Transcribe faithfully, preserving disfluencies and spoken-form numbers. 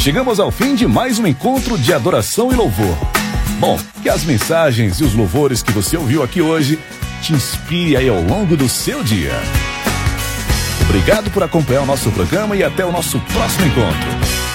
chegamos ao fim de mais um encontro de adoração e louvor. Bom, que as mensagens e os louvores que você ouviu aqui hoje te inspire aí ao longo do seu dia. Obrigado por acompanhar o nosso programa e até o nosso próximo encontro.